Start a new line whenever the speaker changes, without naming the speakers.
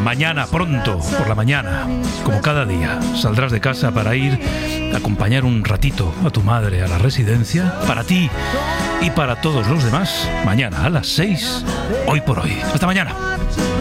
Mañana, pronto, por la mañana, como cada día, saldrás de casa para ir a acompañar un ratito a tu madre a la residencia, para ti y para todos los demás. Mañana a las 6, Hoy por Hoy. Hasta mañana.